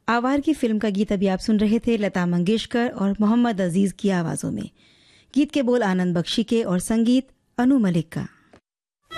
आवार की फिल्म का गीत अभी आप सुन रहे थे लता मंगेशकर और मोहम्मद अजीज की आवाज़ों में। गीत के बोल आनंद बख्शी के और संगीत अनु मलिक का।